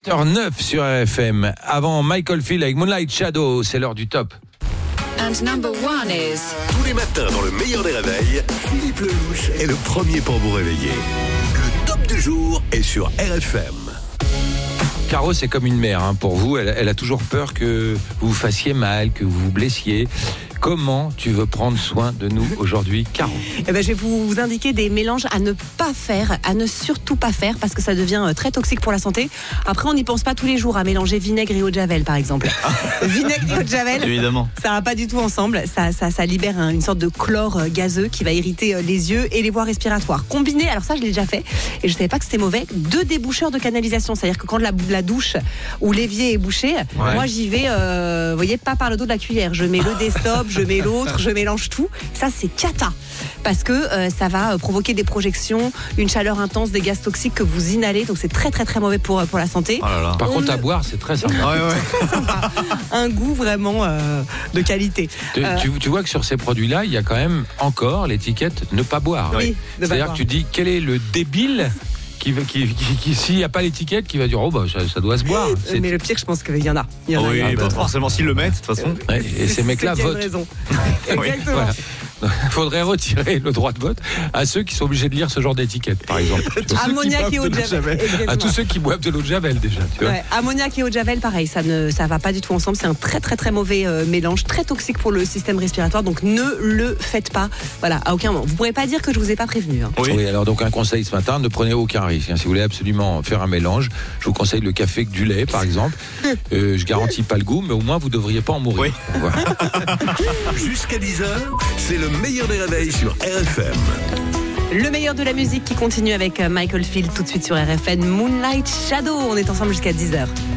8h09 sur RFM. Avant Michael Field avec Moonlight Shadow, c'est l'heure du top. And number one is... Tous les matins dans le meilleur des réveils, Philippe Lelouch est le premier pour vous réveiller. Le top du jour est sur RFM. Caro, c'est comme une mère pour vous. Elle a toujours peur que vous vous fassiez mal, que vous vous blessiez. Comment tu veux prendre soin de nous aujourd'hui, Caro ? Je vais vous indiquer des mélanges à ne pas faire, à ne surtout pas faire, parce que ça devient très toxique pour la santé. Après, on n'y pense pas tous les jours à mélanger vinaigre et eau de javel, par exemple. Vinaigre et eau de javel, évidemment, ça va pas du tout ensemble. Ça libère une sorte de chlore gazeux qui va irriter les yeux et les voies respiratoires. Combiné, alors ça, je l'ai déjà fait, et je savais pas que c'était mauvais, 2 déboucheurs de canalisation. C'est-à-dire que quand la douche ou l'évier est bouché, moi, j'y vais, vous voyez, pas par le dos de la cuillère. Je mets le desktop, je mets l'autre, je mélange tout. Ça, c'est cata. Parce que ça va provoquer des projections, une chaleur intense, des gaz toxiques que vous inhalez. Donc, c'est très, très, très mauvais pour la santé. Oh là là. Par contre, à boire, c'est très sympa. Très sympa. Un goût vraiment de qualité. Tu vois que sur ces produits-là, il y a quand même encore l'étiquette ne pas boire. Oui, c'est-à-dire que tu dis, quel est le débile qui s'il n'y a pas l'étiquette, qui va dire ça doit se boire. Mais le pire, je pense qu'il y en a. Forcément, s'ils le mettent, de toute façon. Et ces mecs-là votent. Exactement. Voilà. Il faudrait retirer le droit de vote à ceux qui sont obligés de lire ce genre d'étiquette, par exemple. Ammoniac et eau de javel. À tous ceux qui boivent de l'eau de javel, déjà. Tu vois. Ammoniac et eau de javel, pareil, ça va pas du tout ensemble. C'est un très très très mauvais mélange, très toxique pour le système respiratoire. Donc ne le faites pas. Voilà, à aucun moment. Vous pourrez pas dire que je vous ai pas prévenu. Oui, alors donc un conseil ce matin, ne prenez aucun risque. Si vous voulez absolument faire un mélange, je vous conseille le café avec du lait, par exemple. Je garantis pas le goût, mais au moins vous devriez pas en mourir. Oui. Voilà. Jusqu'à 10h, c'est le meilleur des réveils sur RFM. Le meilleur de la musique qui continue avec Michael Field tout de suite sur RFM. Moonlight Shadow. On est ensemble jusqu'à 10h.